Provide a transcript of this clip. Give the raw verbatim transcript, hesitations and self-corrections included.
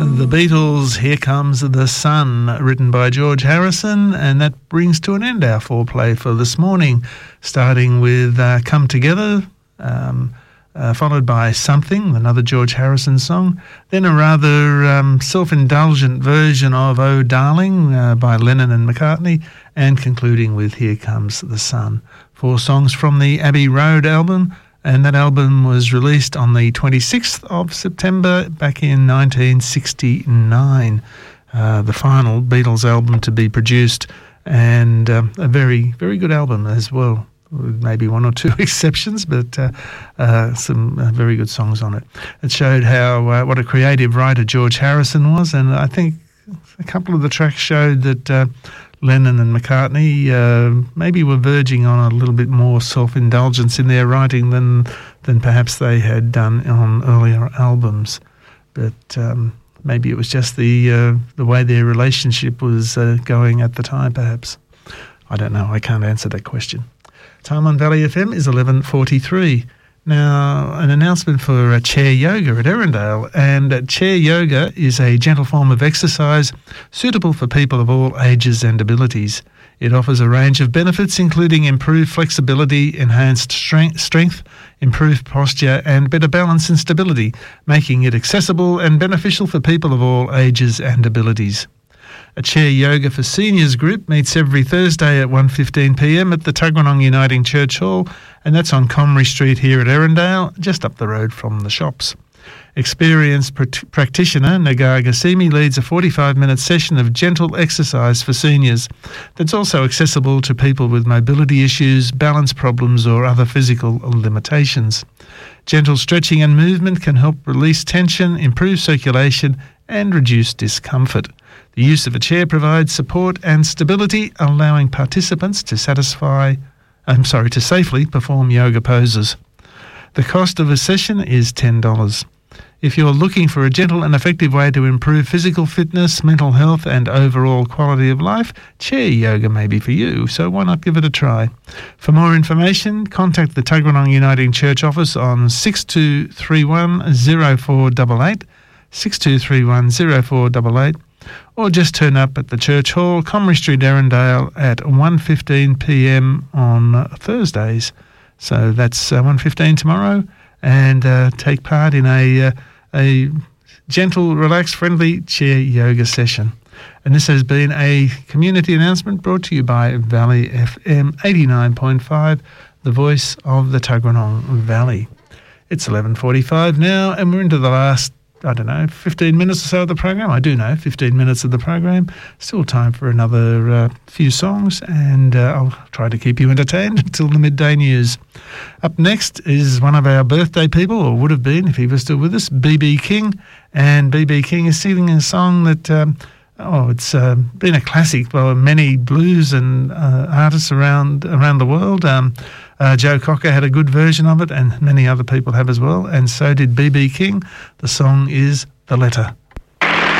The Beatles, Here Comes the Sun, written by George Harrison, and that brings to an end our foreplay for this morning, starting with uh, Come Together, um, uh, followed by Something, another George Harrison song, then a rather um, self-indulgent version of Oh Darling uh, by Lennon and McCartney, and concluding with Here Comes the Sun. Four songs from the Abbey Road album, and that album was released on the twenty-sixth of September back in nineteen sixty-nine. Uh, the final Beatles album to be produced, and um, a very, very good album as well, with maybe one or two exceptions, but uh, uh, some uh, very good songs on it. It showed how uh, what a creative writer George Harrison was, and I think a couple of the tracks showed that uh, Lennon and McCartney uh, maybe were verging on a little bit more self-indulgence in their writing than than perhaps they had done on earlier albums. But um, maybe it was just the uh, the way their relationship was uh, going at the time, perhaps. I don't know. I can't answer that question. Time on Valley F M is eleven forty-three. Now, an announcement for uh, Chair Yoga at Erindale. And uh, Chair Yoga is a gentle form of exercise suitable for people of all ages and abilities. It offers a range of benefits, including improved flexibility, enhanced strength, strength, improved posture, and better balance and stability, making it accessible and beneficial for people of all ages and abilities. A Chair Yoga for Seniors group meets every Thursday at one fifteen p m at the Tuggeranong Uniting Church Hall, and that's on Comrie Street here at Erindale, just up the road from the shops. Experienced pr- practitioner Nagar Gassimi leads a forty-five minute session of gentle exercise for seniors that's also accessible to people with mobility issues, balance problems, or other physical limitations. Gentle stretching and movement can help release tension, improve circulation, and reduce discomfort. The use of a chair provides support and stability, allowing participants to satisfy, I'm sorry, to safely perform yoga poses. The cost of a session is ten dollars. If you're looking for a gentle and effective way to improve physical fitness, mental health, and overall quality of life, chair yoga may be for you, so why not give it a try? For more information, contact the Tuggeranong Uniting Church office on six two three one, zero four eight eight, six two three one, zero four eight eight, or just turn up at the Church Hall, Comrie Street, Erindale at one fifteen p m on Thursdays. So that's uh, one fifteen tomorrow, and uh, take part in a uh, a gentle, relaxed, friendly chair yoga session. And this has been a community announcement brought to you by Valley F M eighty-nine point five, the voice of the Tuggeranong Valley. It's eleven forty-five now, and we're into the last, I don't know, fifteen minutes or so of the program. I do know, fifteen minutes of the program. Still time for another uh, few songs, and uh, I'll try to keep you entertained until the midday news. Up next is one of our birthday people, or would have been if he was still with us, B B King. And B B King is singing a song that, um, oh, it's uh, been a classic for many blues and uh, artists around around the world. Um, Uh, Joe Cocker had a good version of it, and many other people have as well, and so did B B King. The song is The Letter